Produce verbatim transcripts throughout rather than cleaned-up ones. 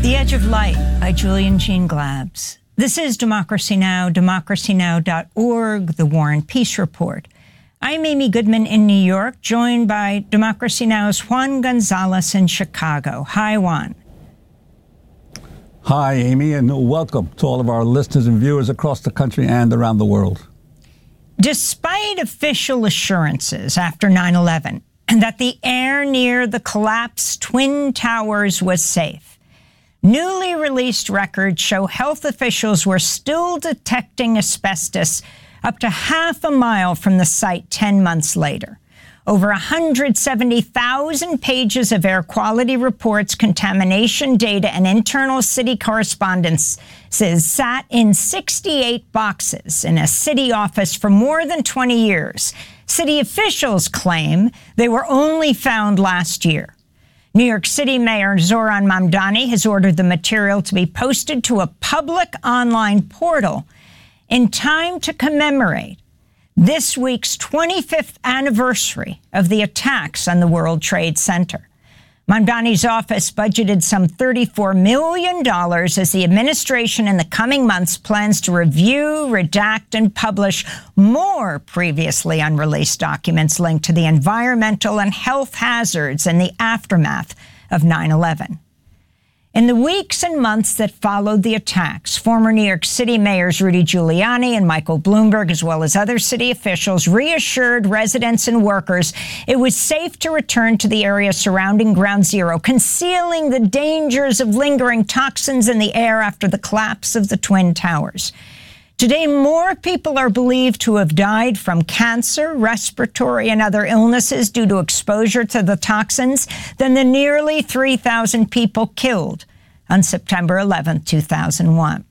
The Edge of Light by Julian Jean Glabs. This is Democracy Now!, democracy now dot org, The War and Peace Report. I'm Amy Goodman in New York, joined by Democracy Now!'s Juan Gonzalez in Chicago. Hi, Juan. Hi, Amy, and welcome to all of our listeners and viewers across the country and around the world. Despite official assurances after nine eleven that the air near the collapsed Twin Towers was safe, newly released records show health officials were still detecting asbestos up to half a mile from the site ten months later. Over one hundred seventy thousand pages of air quality reports, contamination data, and internal city correspondences sat in sixty-eight boxes in a city office for more than twenty years. City officials claim they were only found last year. New York City Mayor Zohran Mamdani has ordered the material to be posted to a public online portal in time to commemorate this week's twenty-fifth anniversary of the attacks on the World Trade Center. Mamdani's office budgeted some thirty-four million dollars as the administration in the coming months plans to review, redact, and publish more previously unreleased documents linked to the environmental and health hazards in the aftermath of nine eleven. In the weeks and months that followed the attacks, former New York City mayors Rudy Giuliani and Michael Bloomberg, as well as other city officials, reassured residents and workers it was safe to return to the area surrounding Ground Zero, concealing the dangers of lingering toxins in the air after the collapse of the Twin Towers. Today, more people are believed to have died from cancer, respiratory, and other illnesses due to exposure to the toxins than the nearly three thousand people killed on September eleventh, two thousand one.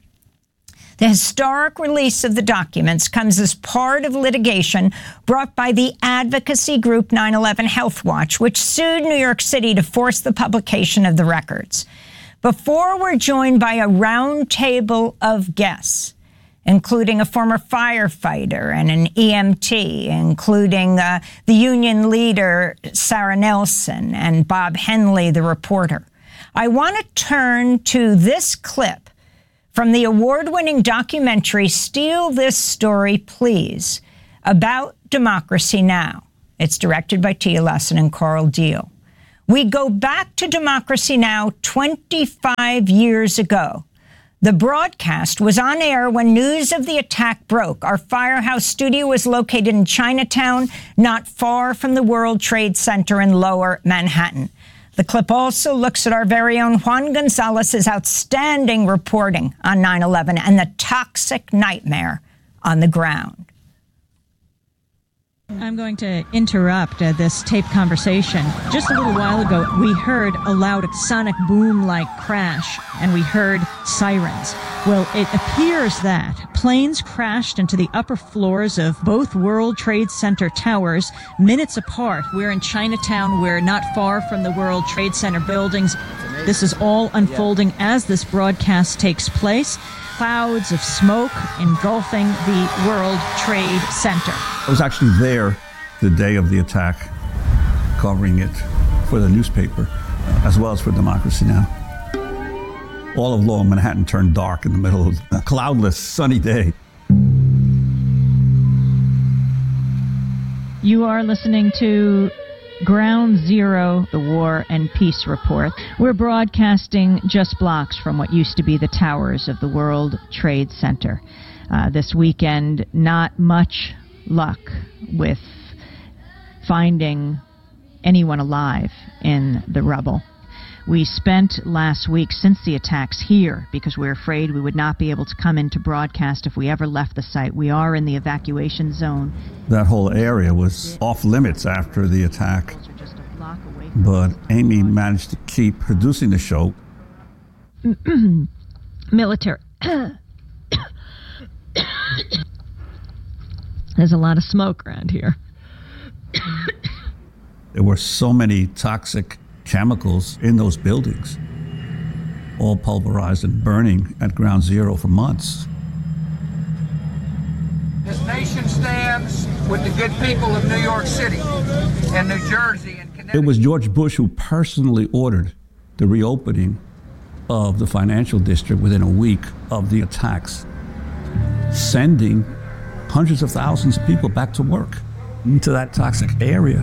The historic release of the documents comes as part of litigation brought by the advocacy group nine eleven Health Watch, which sued New York City to force the publication of the records. Before we're joined by a round table of guests, including a former firefighter and an E M T, including uh, the union leader, Sarah Nelson, and Bob Henley, the reporter, I want to turn to this clip from the award-winning documentary Steal This Story, Please, about Democracy Now! It's directed by Tia Lessin and Carl Deal. We go back to Democracy Now! twenty-five years ago. The broadcast was on air when news of the attack broke. Our Firehouse studio was located in Chinatown, not far from the World Trade Center in Lower Manhattan. The clip also looks at our very own Juan Gonzalez's outstanding reporting on nine eleven and the toxic nightmare on the ground. I'm going to interrupt uh, this tape conversation. Just a little while ago, we heard a loud sonic boom-like crash, and we heard sirens. Well, it appears that planes crashed into the upper floors of both World Trade Center towers minutes apart. We're in Chinatown. We're not far from the World Trade Center buildings. This is all unfolding as this broadcast takes place. Clouds of smoke engulfing the World Trade Center. I was actually there the day of the attack, covering it for the newspaper, as well as for Democracy Now! All of Lower Manhattan turned dark in the middle of a cloudless, sunny day. You are listening to Ground Zero, the War and Peace Report. We're broadcasting just blocks from what used to be the towers of the World Trade Center. Uh, this weekend, not much luck with finding anyone alive in the rubble. We spent last week, since the attacks here, because we were afraid we would not be able to come in to broadcast if we ever left the site. We are in the evacuation zone. That whole area was off limits after the attack, but Amy managed to keep producing the show. Military. There's a lot of smoke around here. There were so many toxic chemicals in those buildings, all pulverized and burning at Ground Zero for months. This nation stands with the good people of New York City and New Jersey and Connecticut. It was George Bush who personally ordered the reopening of the financial district within a week of the attacks, sending hundreds of thousands of people back to work into that toxic area.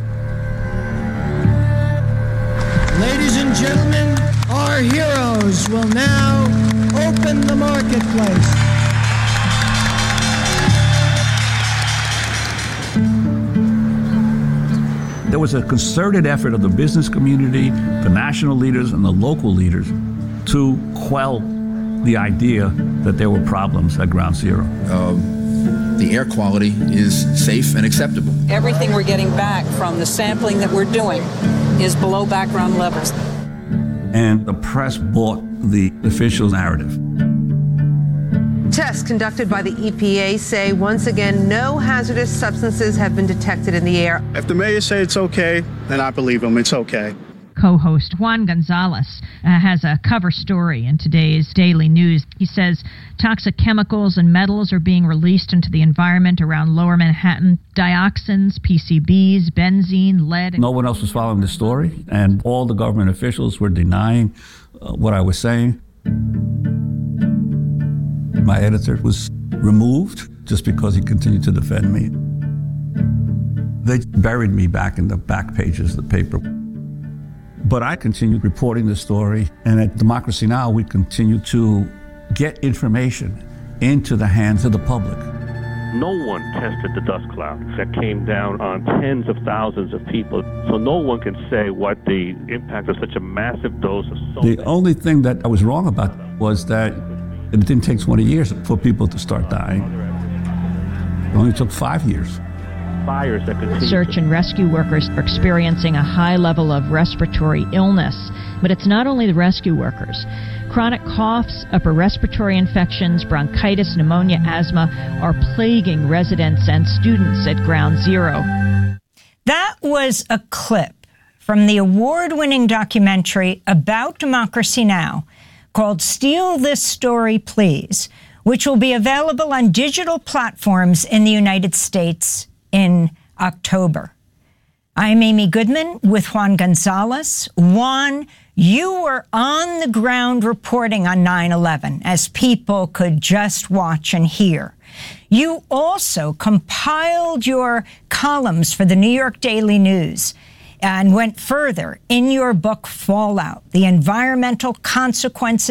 Ladies and gentlemen, our heroes will now open the marketplace. There was a concerted effort of the business community, the national leaders, and the local leaders to quell the idea that there were problems at Ground Zero. Um, the air quality is safe and acceptable. Everything we're getting back from the sampling that we're doing is below background levels. And the press bought the official narrative. Tests conducted by the E P A say once again no hazardous substances have been detected in the air. If the mayor says it's okay, then I believe him. It's okay. Co-host Juan Gonzalez uh, has a cover story in today's Daily News. He says toxic chemicals and metals are being released into the environment around Lower Manhattan. Dioxins, P C Bs, benzene, lead. No one else was following the story, and all the government officials were denying uh, what I was saying. My editor was removed just because he continued to defend me. They buried me back in the back pages of the paper. But I continued reporting the story, and at Democracy Now! We continue to get information into the hands of the public. No one tested the dust cloud that came down on tens of thousands of people. So no one can say what the impact of such a massive dose of salt. The only thing that I was wrong about was that it didn't take twenty years for people to start dying. It only took five years. Fires that continue. Search and rescue workers are experiencing a high level of respiratory illness. But it's not only the rescue workers. Chronic coughs, upper respiratory infections, bronchitis, pneumonia, asthma are plaguing residents and students at Ground Zero. That was a clip from the award-winning documentary about Democracy Now! Called Steal This Story, Please, which will be available on digital platforms in the United States in October. I'm Amy Goodman with Juan Gonzalez. Juan, you were on the ground reporting on nine eleven as people could just watch and hear. You also compiled your columns for the New York Daily News and went further in your book, Fallout, the environmental consequences